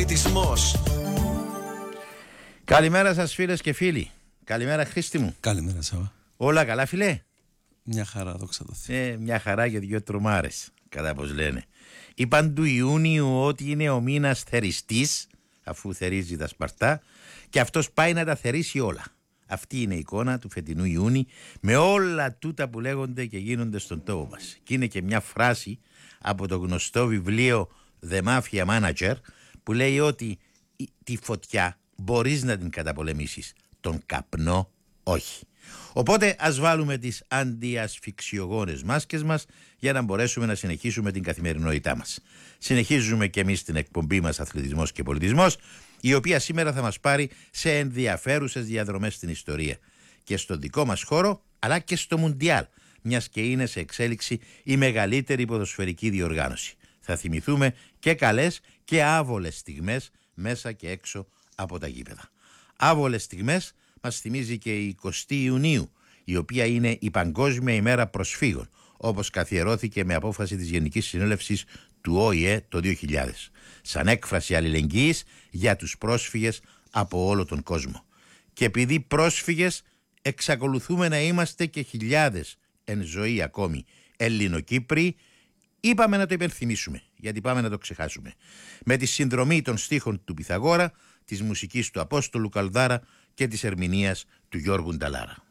Καλημέρα σας φίλες και φίλοι. Καλημέρα Χρήστη μου. Καλημέρα Σάβα. Όλα καλά φίλε? Μια χαρά, δόξα τω Θεώ. Μια χαρά και δυο τρομάρες, κατά πως λένε. Είπαν του Ιούνιου ότι είναι ο μήνας θεριστής, αφού θερίζει τα Σπαρτά, και αυτός πάει να τα θερίσει όλα. Αυτή είναι η εικόνα του φετινού Ιούνι, με όλα τούτα που λέγονται και γίνονται στον τόπο μας. Και είναι και μια φράση από το γνωστό βιβλίο The Mafia Manager, που λέει ότι τη φωτιά μπορείς να την καταπολεμήσεις, τον καπνό όχι. Οπότε ας βάλουμε τις αντιασφυξιογόνες μάσκες μας για να μπορέσουμε να συνεχίσουμε την καθημερινότητά μας. Συνεχίζουμε και εμείς την εκπομπή μας Αθλητισμός και Πολιτισμός, η οποία σήμερα θα μας πάρει σε ενδιαφέρουσες διαδρομές στην ιστορία και στον δικό μας χώρο, αλλά και στο Μουντιάλ, μιας και είναι σε εξέλιξη η μεγαλύτερη ποδοσφαιρική διοργάνωση. Θα θυμηθούμε και καλές και άβολες στιγμές μέσα και έξω από τα γήπεδα. Άβολες στιγμές μας θυμίζει και η 20η Ιουνίου, η οποία είναι η Παγκόσμια ημέρα προσφύγων, όπως καθιερώθηκε με απόφαση της Γενικής Συνέλευσης του ΟΗΕ το 2000, σαν έκφραση αλληλεγγύης για τους πρόσφυγες από όλο τον κόσμο. Και επειδή πρόσφυγες εξακολουθούμε να είμαστε και χιλιάδες εν ζωή ακόμη Ελληνοκύπριοι, είπαμε να το υπενθυμίσουμε, γιατί πάμε να το ξεχάσουμε. Με τη συνδρομή των στίχων του Πυθαγόρα, της μουσικής του Απόστολου Καλδάρα και της ερμηνείας του Γιώργου Νταλάρα.